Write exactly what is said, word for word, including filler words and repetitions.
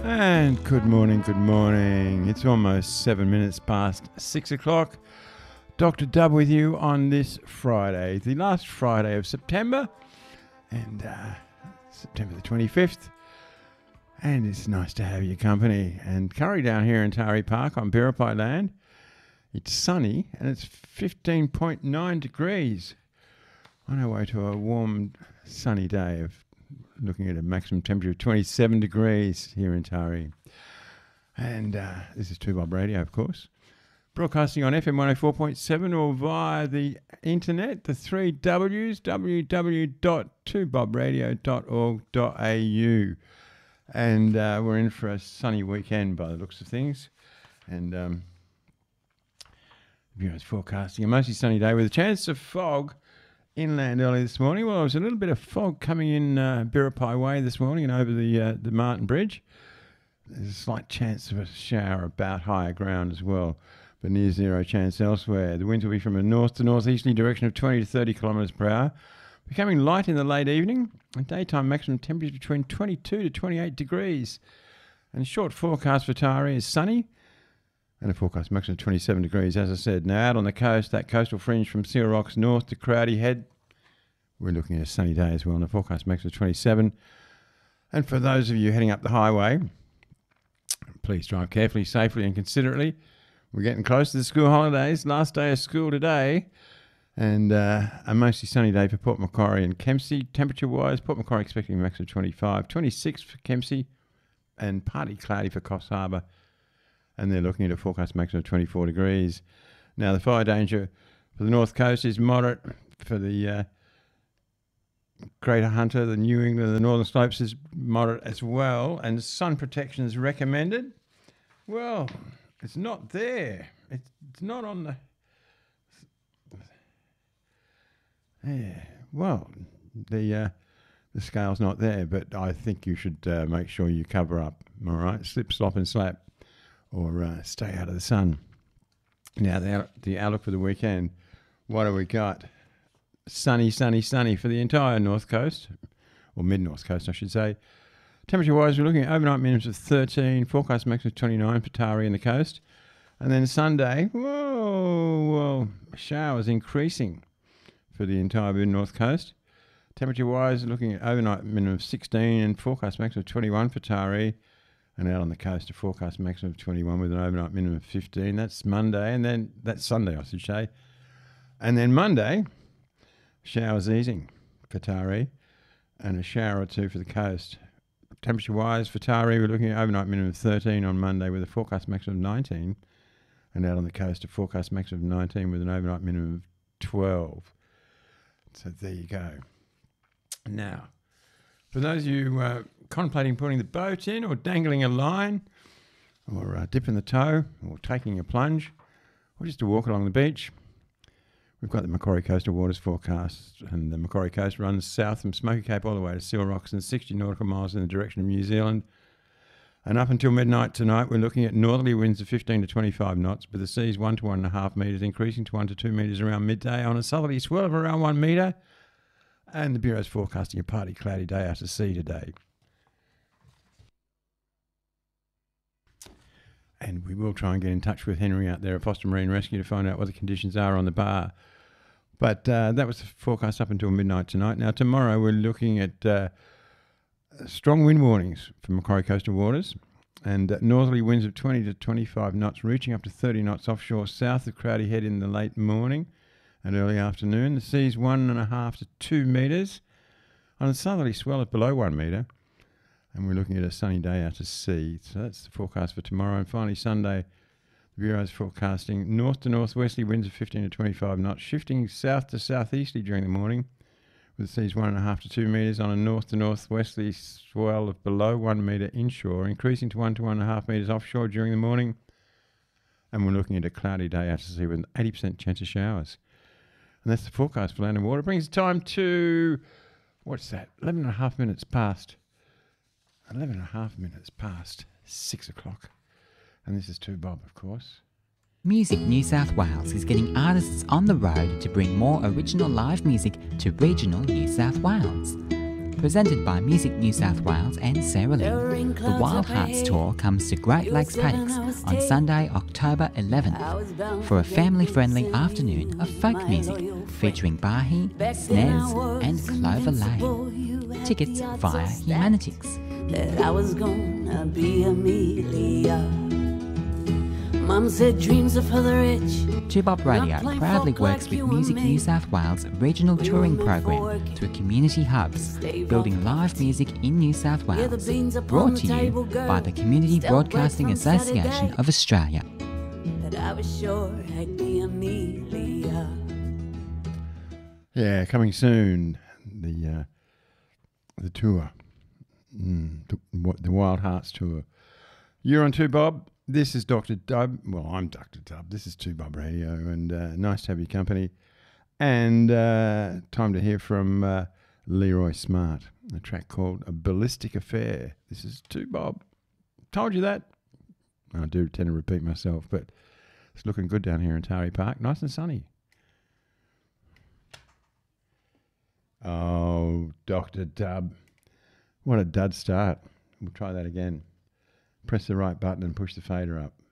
And good morning, good morning. It's almost seven minutes past six o'clock. Doctor Dub with you on this Friday, the last Friday of September, and uh, September the twenty-fifth. And it's nice to have your company. And curry down here in Tari Park on Biripi land. It's sunny and it's fifteen point nine degrees. On our way to a warm, sunny day of looking at a maximum temperature of twenty-seven degrees here in Tari. And uh, this is two Bob Radio, of course. Broadcasting on F M one oh four point seven or via the internet, the three W's, w w w dot two bob radio dot org dot a u. And uh, we're in for a sunny weekend by the looks of things. And um, viewers forecasting a mostly sunny day with a chance of fog inland early this morning. Well, there was a little bit of fog coming in uh, Biripi Way this morning and over the uh, the Martin Bridge. There's a slight chance of a shower about higher ground as well, but near zero chance elsewhere. The wind will be from a north to northeasterly direction of twenty to thirty kilometres per hour, becoming light in the late evening, and daytime maximum temperature between twenty-two to twenty-eight degrees. And short forecast for Tari is sunny, and a forecast maximum of twenty-seven degrees, as I said. Now out on the coast, that coastal fringe from Seal Rocks north to Crowdy Head, we're looking at a sunny day as well, and a forecast maximum of twenty-seven. And for those of you heading up the highway, please drive carefully, safely and considerately. We're getting close to the school holidays. Last day of school today, and uh, a mostly sunny day for Port Macquarie and Kempsey. Temperature-wise, Port Macquarie expecting a max of twenty-five, twenty-six for Kempsey, and partly cloudy for Coffs Harbour. And they're looking at a forecast maximum of twenty-four degrees. Now, the fire danger for the north coast is moderate. For the uh, Greater Hunter, the New England, the northern slopes is moderate as well. And sun protection is recommended. Well, it's not there. It's, it's not on the... Yeah, well, the uh, the scale's not there, but I think you should uh, make sure you cover up, all right? Slip, slop and slap, or uh, stay out of the sun. Now, the, the outlook for the weekend, what have we got? Sunny, sunny, sunny for the entire north coast, or mid-north coast, I should say. Temperature-wise, we're looking at overnight minimums of thirteen, forecast maximum of twenty-nine for Tari and the coast. And then Sunday, whoa, well, showers increasing for the entire mid-north coast. Temperature-wise, looking at overnight minimum of sixteen and forecast maximum of twenty-one for Tari. And out on the coast, a forecast maximum of twenty-one with an overnight minimum of fifteen. That's Monday, and then that's Sunday, I should say. And then Monday, showers easing for Tari, and a shower or two for the coast. Temperature-wise for Tari, we're looking at overnight minimum of thirteen on Monday with a forecast maximum of nineteen. And out on the coast, a forecast maximum of nineteen with an overnight minimum of twelve. So there you go. Now, for those of you uh, contemplating putting the boat in or dangling a line or uh, dipping the toe or taking a plunge or just to walk along the beach, we've got the Macquarie Coastal Waters forecast, and the Macquarie Coast runs south from Smoky Cape all the way to Seal Rocks and sixty nautical miles in the direction of New Zealand. And up until midnight tonight, we're looking at northerly winds of fifteen to twenty-five knots, with the seas one to one and a half metres, increasing to one to two metres around midday on a southerly swell of around one metre. And the Bureau's forecasting a partly cloudy day out to sea today. And we will try and get in touch with Henry out there at Foster Marine Rescue to find out what the conditions are on the bar. But uh, that was the forecast up until midnight tonight. Now, tomorrow we're looking at uh, strong wind warnings from Macquarie Coastal Waters, and uh, northerly winds of twenty to twenty-five knots, reaching up to thirty knots offshore south of Crowdy Head in the late morning and early afternoon. The sea's one and a half to two metres on a southerly swell of below one metre. And we're looking at a sunny day out to sea. So that's the forecast for tomorrow. And finally, Sunday, the Bureau's forecasting north to northwesterly winds of fifteen to twenty-five knots, shifting south to southeasterly during the morning, with the seas one and a half to two metres on a north to northwesterly swell of below one metre inshore, increasing to one to one and a half metres offshore during the morning. And we're looking at a cloudy day out to sea with an eighty percent chance of showers. And that's the forecast for land and water. Brings the time to, what's that, eleven and a half minutes past. eleven and a half minutes past six o'clock. And this is two Bob, of course. Music New South Wales is getting artists on the road to bring more original live music to regional New South Wales. Presented by Music New South Wales and Sarah Lynn, the Wild Hearts Tour comes to Great Lakes Paddocks on Sunday, October eleventh for a family-friendly afternoon of folk music featuring Bahi, Snares and Clover Lane. Tickets via Humanitics. That I was gonna be Amelia. Mum said dreams are for the rich. two Bob Radio proudly works with Music New South Wales' regional touring program through community hubs, building live music in New South Wales. Brought to you by the Community Broadcasting Association of Australia. But I was sure I'd be Amelia. Yeah, coming soon, the uh, the tour, mm, the, the Wild Hearts Tour. You're on two Bob. This is Doctor Dub. Well, I'm Doctor Dub. This is two Bob Radio, and uh, nice to have your company. And uh, time to hear from uh, Leroy Smart, a track called A Ballistic Affair. This is two Bob. Told you that. I do tend to repeat myself, but it's looking good down here in Tari Park. Nice and sunny. Oh, Doctor Dub. What a dud start. We'll try that again. Press the right button and push the fader up.